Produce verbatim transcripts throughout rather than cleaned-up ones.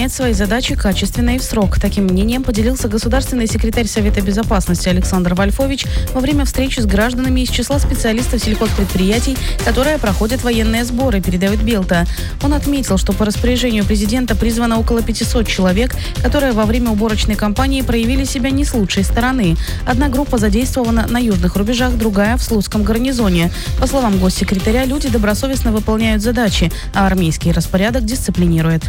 выполнять свои задачи качественно и в срок. Таким мнением поделился государственный секретарь Совета безопасности Александр Вольфович во время встречи с гражданами из числа специалистов сельхозпредприятий, которые проходят военные сборы, передает Белта. Он отметил, что по распоряжению президента призвано около пятисот человек, которые во время уборочной кампании проявили себя не с лучшей стороны. Одна группа задействована на южных рубежах, другая в Слуцком гарнизоне. По словам госсекретаря, люди добросовестно выполняют задачи, а армейский распорядок дисциплинирует.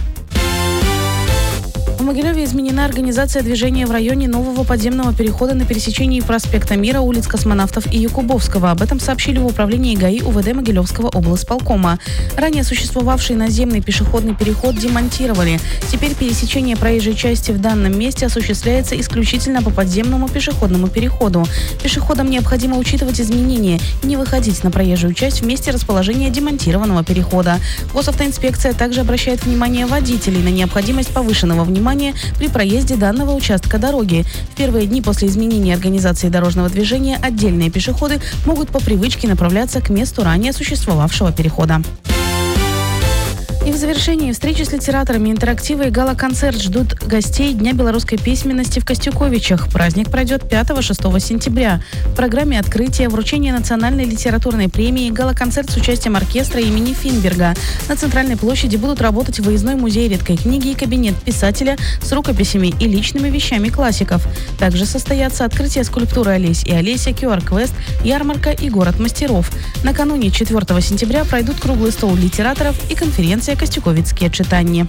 В Могилеве изменена организация движения в районе нового подземного перехода на пересечении проспекта Мира, улиц Космонавтов и Якубовского. Об этом сообщили в управлении ГАИ УВД Могилевского облсполкома. Ранее существовавший наземный пешеходный переход демонтировали. Теперь пересечение проезжей части в данном месте осуществляется исключительно по подземному пешеходному переходу. Пешеходам необходимо учитывать изменения и не выходить на проезжую часть в месте расположения демонтированного перехода. Госавтоинспекция также обращает внимание водителей на необходимость повышенного внимания при проезде данного участка дороги. В первые дни после изменения организации дорожного движения отдельные пешеходы могут по привычке направляться к месту ранее существовавшего перехода. И в завершении встречи с литераторами, интерактивы и гала-концерт ждут гостей Дня белорусской письменности в Костюковичах. Праздник пройдет пятого-шестого сентября. В программе открытия, вручение национальной литературной премии, гала-концерт с участием оркестра имени Финберга. На центральной площади будут работать выездной музей редкой книги и кабинет писателя с рукописями и личными вещами классиков. Также состоятся открытие скульптуры Олесь и Олеся, ку ар-квест, ярмарка и город мастеров. Накануне четвёртого сентября пройдут круглый стол литераторов и конференция «Костюковицкие читания».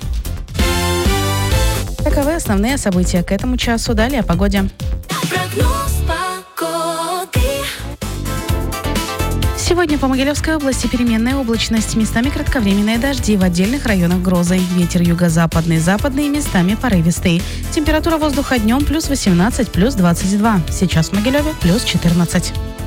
Таковы основные события к этому часу. Далее о погоде. Сегодня по Могилевской области переменная облачность, местами кратковременные дожди, в отдельных районах грозы. Ветер юго-западный, западный, местами порывистый. Температура воздуха днем плюс восемнадцать, плюс двадцать два. Сейчас в Могилеве плюс четырнадцать.